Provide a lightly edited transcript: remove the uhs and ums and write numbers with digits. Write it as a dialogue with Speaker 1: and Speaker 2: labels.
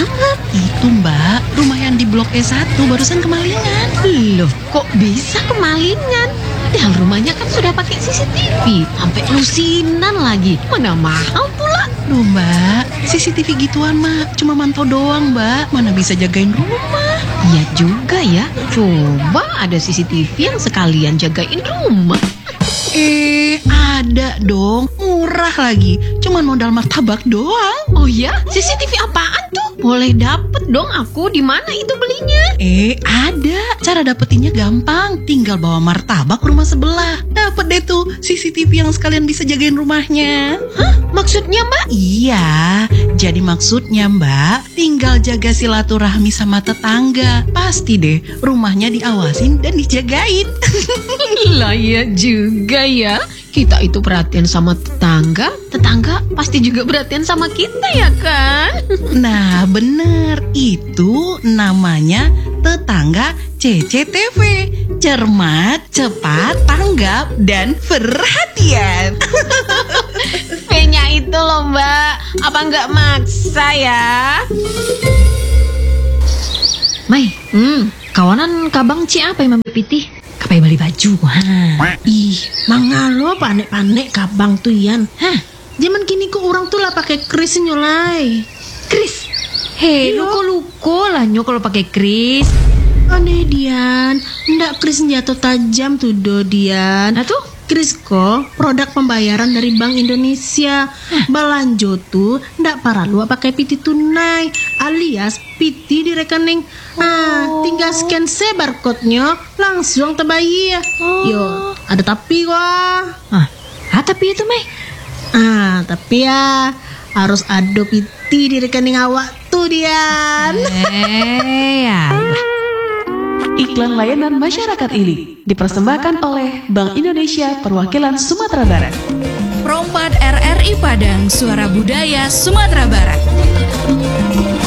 Speaker 1: amat.
Speaker 2: Itu Mbak, rumah yang di Blok E1 barusan kemalingan.
Speaker 1: Loh, kok bisa kemalingan? Padahal rumahnya kan sudah pakai CCTV. Sampai lusinan lagi. Mana mahal pula.
Speaker 2: Loh Mbak, CCTV gituan mah cuma mantau doang Mbak. Mana bisa jagain rumah?
Speaker 1: Iya juga ya. Coba ada CCTV yang sekalian jagain rumah.
Speaker 2: Ada dong. Murah lagi. Cuman modal martabak doang.
Speaker 1: Oh ya? CCTV apaan tuh? Boleh dapet dong aku. Di mana itu belinya?
Speaker 2: Ada. Cara dapetinnya gampang. Tinggal bawa martabak ke rumah sebelah. Dapet deh tuh CCTV yang sekalian bisa jagain rumahnya.
Speaker 1: Hah? Maksudnya Mbak?
Speaker 2: Iya. Jadi maksudnya Mbak, tinggal jaga silaturahmi sama tetangga. Pasti deh rumahnya diawasin dan dijagain.
Speaker 1: Lah ya juga ya. Kita itu perhatian sama tetangga, tetangga pasti juga perhatian sama kita ya kan?
Speaker 2: Nah bener, itu namanya tetangga CCTV. Cermat, cepat, tanggap, dan perhatian.
Speaker 1: V-nya itu loh Mbak, apa nggak maksa ya? Mai, kawanan kabang Ci apa yang mempiti? Kapai beli baju.
Speaker 3: Ih, mangalo panek-panek kabang tuh Yan.
Speaker 1: Hah?
Speaker 3: Zaman kini kok orang tuh lah pakai kris nyolai.
Speaker 1: Kris? Hei, luko-luko lah nyo kalau pakai kris.
Speaker 3: Aneh Dian, ndak kris senjata tajam tuh do Dian.
Speaker 1: Nah tuh?
Speaker 3: Kris kok produk pembayaran dari Bank Indonesia. Balanjo tuh ndak perlu pakai piti tunai alias piti di rekening. Tinggal scan barcode-nya langsung terbayar. Yo, ada tapi kok.
Speaker 1: Tapi itu Mai.
Speaker 3: Tapi ya harus ada piti di rekening awak tuh Dian.
Speaker 1: Ya.
Speaker 4: Iklan layanan masyarakat ini dipersembahkan oleh Bank Indonesia Perwakilan Sumatera Barat.
Speaker 5: Prompat RRI Padang, Suara Budaya Sumatera Barat.